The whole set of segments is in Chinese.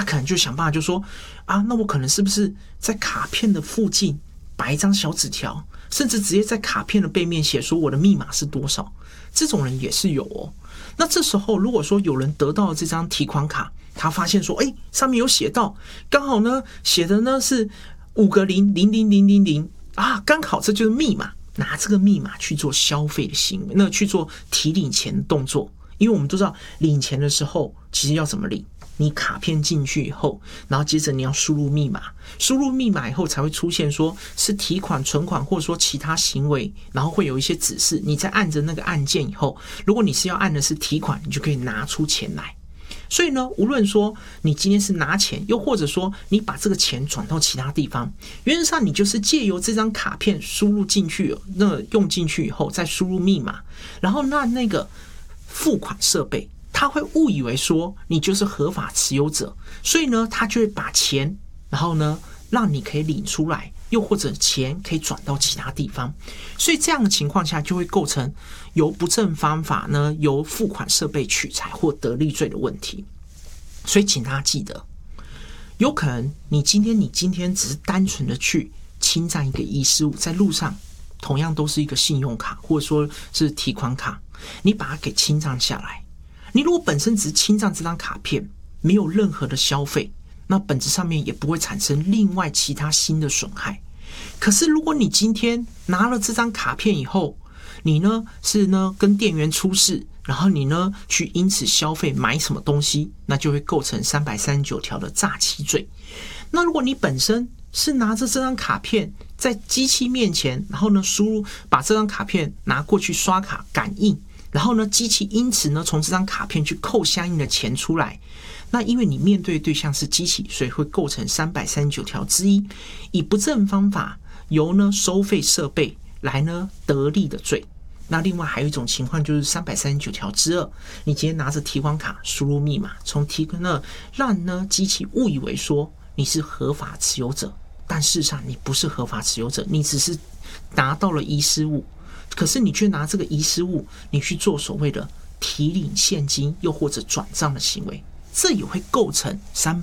他可能就想办法就说那我可能是不是在卡片的附近摆一张小纸条，甚至直接在卡片的背面写说我的密码是多少，这种人也是有哦。那这时候如果说有人得到了这张提款卡，他发现说上面有写到，刚好呢写的呢是5个0 0 0 0 0 0刚好这就是密码，拿这个密码去做消费的行为，那去做提领钱的动作。因为我们都知道领钱的时候其实要怎么领，你卡片进去以后，然后接着你要输入密码，输入密码以后才会出现说是提款、存款或者说其他行为，然后会有一些指示，你在按着那个按键以后，如果你是要按的是提款，你就可以拿出钱来。所以呢，无论说你今天是拿钱，又或者说你把这个钱转到其他地方，原则上你就是借由这张卡片输入进去，那用进去以后再输入密码，然后那个付款设备他会误以为说你就是合法持有者，所以呢他就会把钱然后呢让你可以领出来，又或者钱可以转到其他地方，所以这样的情况下就会构成由不正方法呢由付款设备取财或得利罪的问题。所以请大家记得，有可能你今天只是单纯的去侵占一个遗失物，在路上同样都是一个信用卡或者说是提款卡，你把它给侵占下来，你如果本身只是侵占这张卡片，没有任何的消费，那本质上面也不会产生另外其他新的损害。可是如果你今天拿了这张卡片以后，你呢是呢跟店员出事，然后你呢去因此消费买什么东西，那就会构成339条的诈欺罪。那如果你本身是拿着这张卡片在机器面前，然后呢输入，把这张卡片拿过去刷卡感应，然后呢机器因此呢从这张卡片去扣相应的钱出来，那因为你面对的对象是机器，所以会构成339条之一，以不正方法由呢收费设备来呢得利的罪。那另外还有一种情况就是339条之二，你今天拿着提款卡输入密码，从提款呢让呢机器误以为说你是合法持有者，但事实上你不是合法持有者，你只是拿到了遗失物，可是你却拿这个遗失物你去做所谓的提领现金又或者转账的行为，这也会构成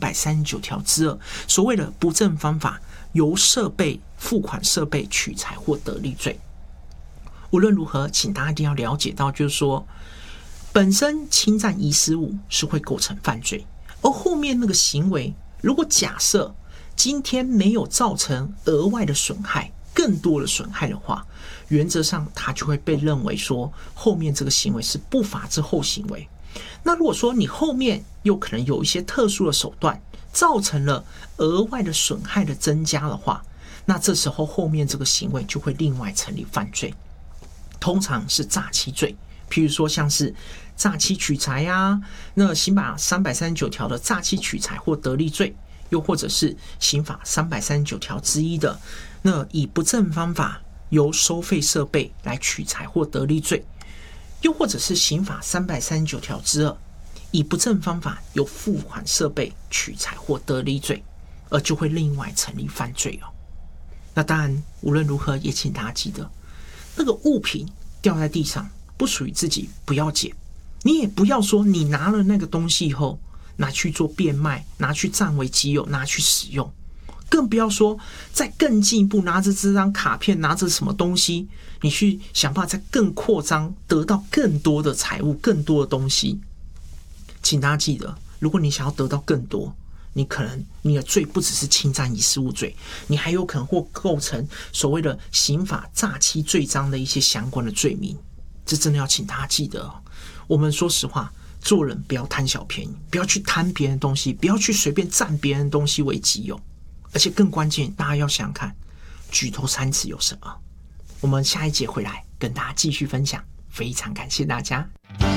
339条之二，所谓的不正方法由付款设备取财或得利罪。无论如何，请大家一定要了解到，就是说本身侵占遗失物是会构成犯罪，而后面那个行为如果假设今天没有造成额外的损害，更多的损害的话，原则上它就会被认为说后面这个行为是不法之后行为。那如果说你后面又可能有一些特殊的手段造成了额外的损害的增加的话，那这时候后面这个行为就会另外成立犯罪，通常是诈欺罪。譬如说像是诈欺取财那刑法339条的诈欺取财或得利罪，又或者是刑法339条之一的那以不正方法由收费设备来取财或得利罪，又或者是刑法339条之二以不正方法由付款设备取财或得利罪，而就会另外成立犯罪哦。那当然无论如何也请大家记得，那个物品掉在地上不属于自己，不要捡，你也不要说你拿了那个东西以后拿去做变卖，拿去占为己有，拿去使用，更不要说再更进一步拿着这张卡片，拿着什么东西，你去想办法再更扩张，得到更多的财物，更多的东西。请大家记得，如果你想要得到更多，你可能你的罪不只是侵占遗失物罪，你还有可能会构成所谓的刑法诈欺罪章的一些相关的罪名，这真的要请大家记得哦。我们说实话，做人不要贪小便宜，不要去贪别人的东西，不要去随便占别人的东西为己有，而且更关键，大家要想想看，举头三尺有什么？我们下一节回来跟大家继续分享，非常感谢大家。